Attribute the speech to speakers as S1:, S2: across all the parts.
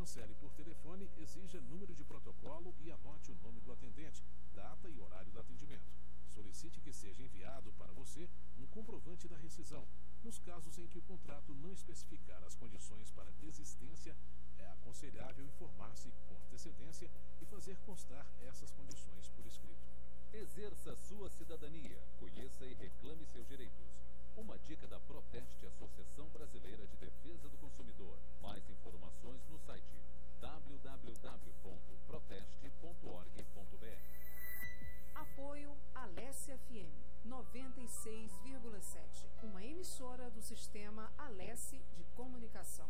S1: cancele por telefone, exija número de protocolo e anote o nome do atendente, data e horário do atendimento. Solicite que seja enviado para você um comprovante da rescisão. Nos casos em que o contrato não especificar as condições para desistência, é aconselhável informar-se com antecedência e fazer constar essas condições por escrito.
S2: Exerça sua cidadania, conheça e reclame seus direitos. Uma dica da Proteste, Associação Brasileira de Defesa do Consumidor. Mais informações no site www.proteste.org.br.
S3: Apoio Alesse FM 96,7, uma emissora do sistema Alesse de comunicação.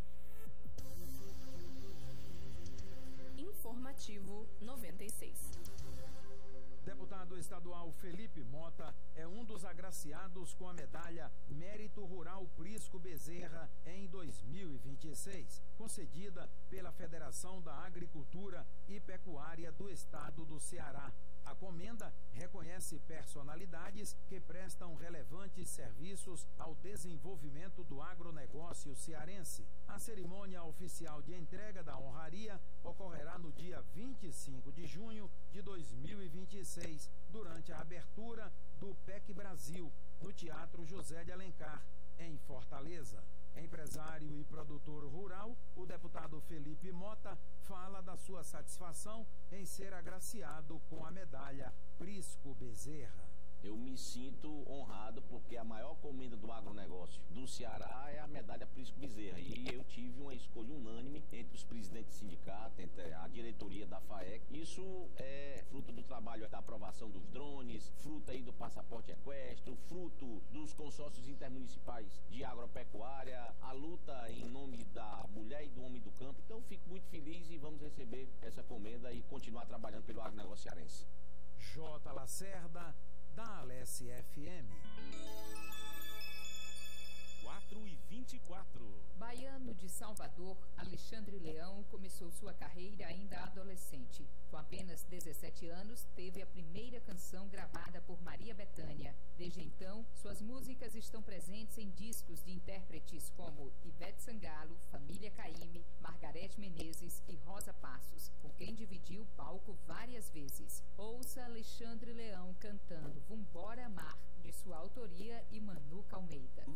S4: Informativo 96.
S5: Deputado estadual Felipe Mota é um dos agraciados com a medalha Mérito Rural Prisco Bezerra em 2026, concedida pela Federação da Agricultura e Pecuária do Estado do Ceará. A comenda reconhece personalidades que prestam relevantes serviços ao desenvolvimento do agronegócio cearense. A cerimônia oficial de entrega da honraria ocorrerá no dia 25 de junho de 2026, durante a abertura do PEC Brasil, no Teatro José de Alencar, em Fortaleza. Empresário e produtor rural, o deputado Felipe Mota fala da sua satisfação em ser agraciado com a medalha Prisco Bezerra.
S6: Eu me sinto honrado porque a maior comenda do agronegócio do Ceará é a medalha Prisco Bezerra. E eu tive uma escolha unânime entre os presidentes do sindicato, entre a diretoria da FAEC. Isso é fruto do trabalho da aprovação dos drones, fruto aí do passaporte equestre, fruto dos consórcios intermunicipais de agropecuária, a luta em nome da mulher e do homem do campo. Então eu fico muito feliz e vamos receber essa comenda e continuar trabalhando pelo agronegócio cearense.
S5: J. Lacerda, da Alesse FM.
S1: 4h24.
S4: Baiano de Salvador, Alexandre Leão começou sua carreira ainda adolescente. Com apenas 17 anos, teve a primeira canção gravada por Maria Bethânia. Desde então, suas músicas estão presentes em discos de intérpretes como Ivete Sangalo, Família Caymmi, Margareth Menezes e Rosa Passos, com quem dividiu o palco várias vezes. Ouça Alexandre Leão cantando Vambora Amar, de sua autoria, e Manuca Almeida.